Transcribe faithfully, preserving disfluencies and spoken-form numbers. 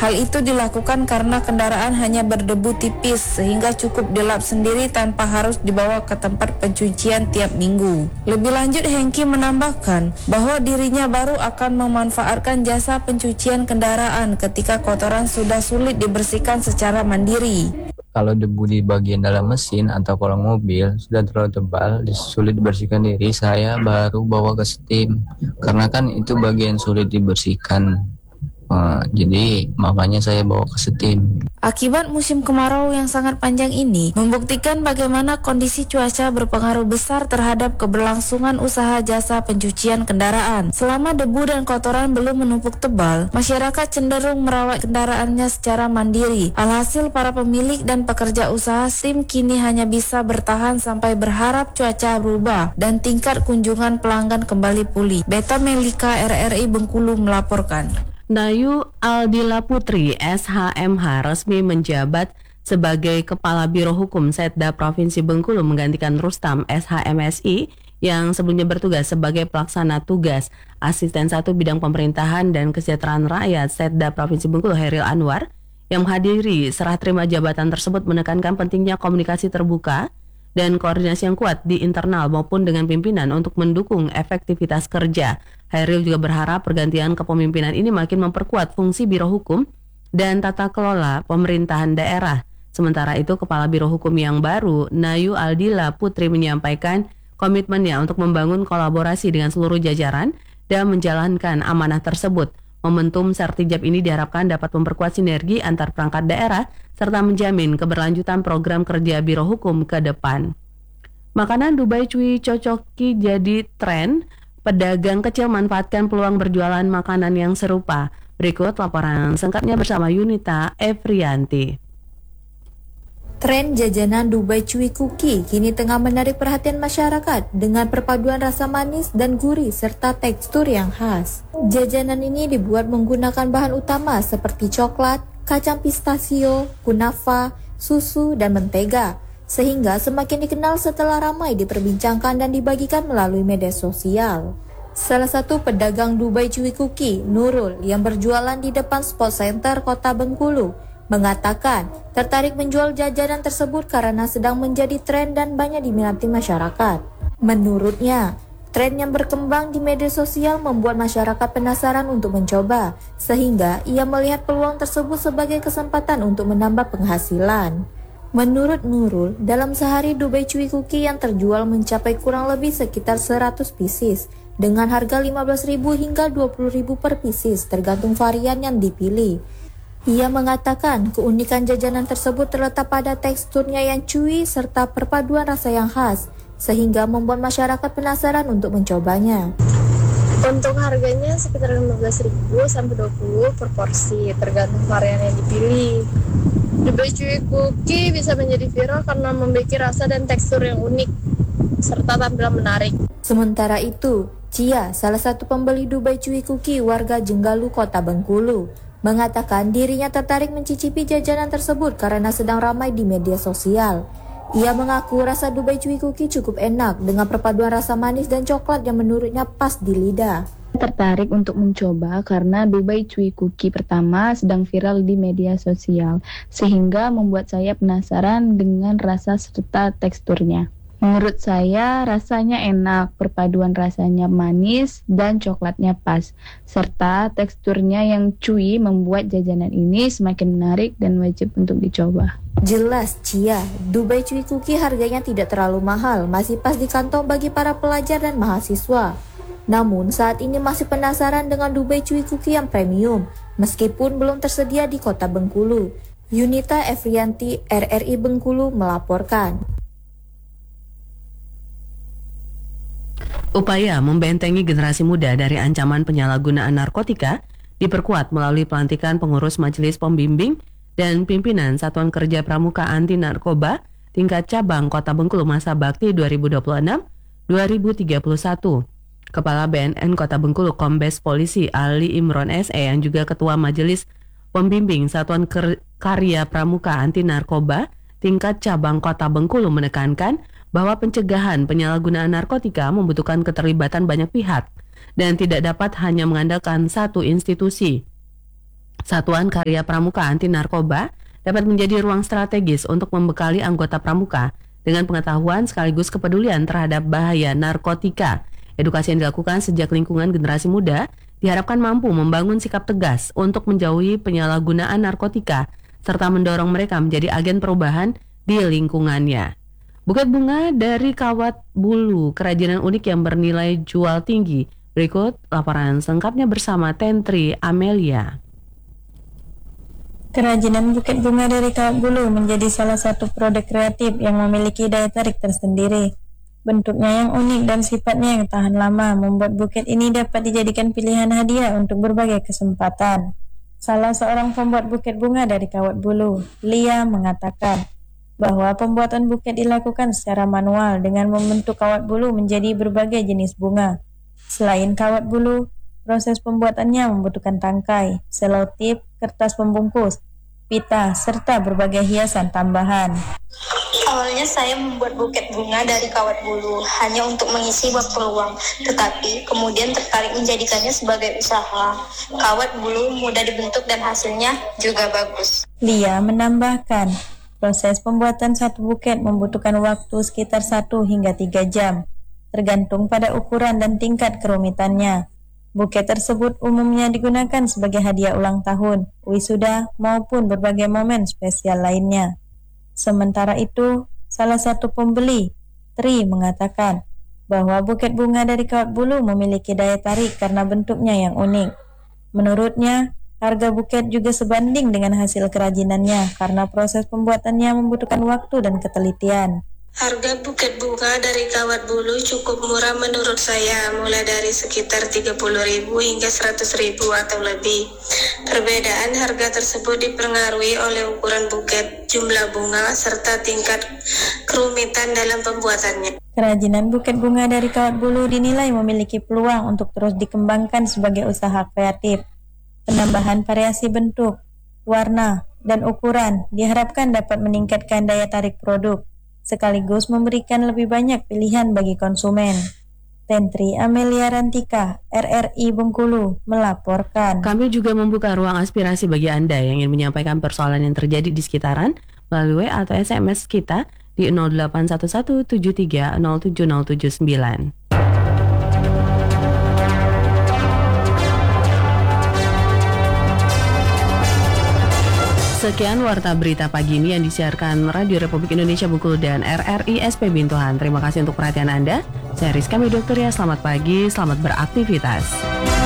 Hal itu dilakukan karena kendaraan hanya berdebu tipis sehingga cukup dilap sendiri tanpa harus dibawa ke tempat pencucian tiap minggu. Lebih lanjut, Hengki menambahkan bahwa dirinya baru akan memanfaatkan jasa pencucian kendaraan ketika kotoran sudah sulit dibersihkan secara mandiri. Kalau debu di bagian dalam mesin atau kolong mobil sudah terlalu tebal, sulit dibersihkan diri, saya baru bawa ke steam. Karena kan itu bagian sulit dibersihkan. Uh, jadi makanya saya bawa ke steam. Akibat musim kemarau yang sangat panjang ini membuktikan bagaimana kondisi cuaca berpengaruh besar terhadap keberlangsungan usaha jasa pencucian kendaraan. Selama debu dan kotoran belum menumpuk tebal, masyarakat cenderung merawat kendaraannya secara mandiri. Alhasil para pemilik dan pekerja usaha steam kini hanya bisa bertahan sampai berharap cuaca berubah dan tingkat kunjungan pelanggan kembali pulih. Beta Melika, R R I Bengkulu melaporkan. Nayu Aldila Putri, S H M H, resmi menjabat sebagai Kepala Biro Hukum Setda Provinsi Bengkulu menggantikan Rustam, S H M S I, yang sebelumnya bertugas sebagai Pelaksana Tugas Asisten satu Bidang Pemerintahan dan Kesejahteraan Rakyat Setda Provinsi Bengkulu, Heril Anwar, yang menghadiri serah terima jabatan tersebut menekankan pentingnya komunikasi terbuka dan koordinasi yang kuat di internal maupun dengan pimpinan untuk mendukung efektivitas kerja. Hairil juga berharap pergantian kepemimpinan ini makin memperkuat fungsi Biro Hukum dan tata kelola pemerintahan daerah. Sementara itu, Kepala Biro Hukum yang baru, Nayu Aldila Putri, menyampaikan komitmennya untuk membangun kolaborasi dengan seluruh jajaran dan menjalankan amanah tersebut. Momentum Sertijab ini diharapkan dapat memperkuat sinergi antar perangkat daerah serta menjamin keberlanjutan program kerja Biro Hukum ke depan. Makanan Dubai Cuy cocoki jadi tren, pedagang kecil manfaatkan peluang berjualan makanan yang serupa. Berikut laporan singkatnya bersama Yunita Efrianti. Tren jajanan Dubai Cuy Cookie kini tengah menarik perhatian masyarakat dengan perpaduan rasa manis dan gurih serta tekstur yang khas. Jajanan ini dibuat menggunakan bahan utama seperti coklat, kacang pistachio, kunafa, susu, dan mentega, sehingga semakin dikenal setelah ramai diperbincangkan dan dibagikan melalui media sosial. Salah satu pedagang Dubai Cuy Cookie, Nurul, yang berjualan di depan Sport Center Kota Bengkulu, mengatakan tertarik menjual jajanan tersebut karena sedang menjadi tren dan banyak diminati masyarakat. Menurutnya, tren yang berkembang di media sosial membuat masyarakat penasaran untuk mencoba, sehingga ia melihat peluang tersebut sebagai kesempatan untuk menambah penghasilan. Menurut Nurul, dalam sehari Dubai Cuy Cookie yang terjual mencapai kurang lebih sekitar seratus pieces dengan harga lima belas ribu hingga dua puluh ribu per pieces tergantung varian yang dipilih. Ia mengatakan keunikan jajanan tersebut terletak pada teksturnya yang chewy serta perpaduan rasa yang khas, sehingga membuat masyarakat penasaran untuk mencobanya. Untuk harganya sekitar lima belas ribu sampai dua puluh per porsi, tergantung varian yang dipilih. Dubai Cuy Cookie bisa menjadi viral karena memiliki rasa dan tekstur yang unik, serta tampilan menarik. Sementara itu, Cia, salah satu pembeli Dubai Cuy Cookie warga Jenggalu, Kota Bengkulu, mengatakan dirinya tertarik mencicipi jajanan tersebut karena sedang ramai di media sosial. Ia mengaku rasa Dubai Cuy Cookie cukup enak dengan perpaduan rasa manis dan coklat yang menurutnya pas di lidah. Tertarik untuk mencoba karena Dubai Cuy Cookie pertama sedang viral di media sosial, sehingga membuat saya penasaran dengan rasa serta teksturnya. Menurut saya rasanya enak, perpaduan rasanya manis dan coklatnya pas, serta teksturnya yang chewy membuat jajanan ini semakin menarik dan wajib untuk dicoba. Jelas Cia, Dubai Cuy Cookie harganya tidak terlalu mahal, masih pas di kantong bagi para pelajar dan mahasiswa. Namun saat ini masih penasaran dengan Dubai Cuy Cookie yang premium, meskipun belum tersedia di Kota Bengkulu. Yunita Efrianti, R R I Bengkulu melaporkan. Upaya membentengi generasi muda dari ancaman penyalahgunaan narkotika diperkuat melalui pelantikan pengurus Majelis Pembimbing dan pimpinan Satuan Kerja Pramuka Anti Narkoba tingkat cabang Kota Bengkulu masa bakti dua ribu dua puluh enam sampai dua ribu tiga puluh satu. Kepala B N N Kota Bengkulu Kombes Polisi Ali Imron S E yang juga Ketua Majelis Pembimbing Satuan Karya Pramuka Anti Narkoba tingkat cabang Kota Bengkulu menekankan bahwa pencegahan penyalahgunaan narkotika membutuhkan keterlibatan banyak pihak dan tidak dapat hanya mengandalkan satu institusi. Satuan Karya Pramuka Anti Narkoba dapat menjadi ruang strategis untuk membekali anggota pramuka dengan pengetahuan sekaligus kepedulian terhadap bahaya narkotika. Edukasi yang dilakukan sejak lingkungan generasi muda diharapkan mampu membangun sikap tegas untuk menjauhi penyalahgunaan narkotika serta mendorong mereka menjadi agen perubahan di lingkungannya. Buket bunga dari Kawat Bulu, kerajinan unik yang bernilai jual tinggi. Berikut laporan selengkapnya bersama Tentri Amelia. Kerajinan buket bunga dari Kawat Bulu menjadi salah satu produk kreatif yang memiliki daya tarik tersendiri. Bentuknya yang unik dan sifatnya yang tahan lama membuat buket ini dapat dijadikan pilihan hadiah untuk berbagai kesempatan. Salah seorang pembuat buket bunga dari Kawat Bulu, Lia, mengatakan bahwa pembuatan buket dilakukan secara manual dengan membentuk kawat bulu menjadi berbagai jenis bunga. Selain kawat bulu, proses pembuatannya membutuhkan tangkai, selotip, kertas pembungkus, pita, serta berbagai hiasan tambahan. Awalnya saya membuat buket bunga dari kawat bulu hanya untuk mengisi waktu luang, tetapi kemudian tertarik menjadikannya sebagai usaha. Kawat bulu mudah dibentuk dan hasilnya juga bagus. Lia menambahkan, proses pembuatan satu buket membutuhkan waktu sekitar satu hingga tiga jam, tergantung pada ukuran dan tingkat kerumitannya. Buket tersebut umumnya digunakan sebagai hadiah ulang tahun, wisuda, maupun berbagai momen spesial lainnya. Sementara itu, salah satu pembeli, Tri, mengatakan bahwa buket bunga dari Kawat Bulu memiliki daya tarik karena bentuknya yang unik. Menurutnya, harga buket juga sebanding dengan hasil kerajinannya karena proses pembuatannya membutuhkan waktu dan ketelitian. Harga buket bunga dari Kawat Bulu cukup murah menurut saya, mulai dari sekitar tiga puluh ribu hingga seratus ribu atau lebih. Perbedaan harga tersebut dipengaruhi oleh ukuran buket, jumlah bunga, serta tingkat kerumitan dalam pembuatannya. Kerajinan buket bunga dari Kawat Bulu dinilai memiliki peluang untuk terus dikembangkan sebagai usaha kreatif. Penambahan variasi bentuk, warna, dan ukuran diharapkan dapat meningkatkan daya tarik produk, sekaligus memberikan lebih banyak pilihan bagi konsumen. Tentri Amelia Rantika, R R I Bengkulu, melaporkan. Kami juga membuka ruang aspirasi bagi Anda yang ingin menyampaikan persoalan yang terjadi di sekitaran melalui W A atau S M S kita di nol delapan satu satu tujuh tiga nol tujuh nol tujuh sembilan. Sekian Warta Berita Pagi ini yang disiarkan Radio Republik Indonesia Bengkulu dan R R I S P Bintuhan. Terima kasih untuk perhatian Anda. Saya Rizka Medokteria, selamat pagi, selamat beraktivitas.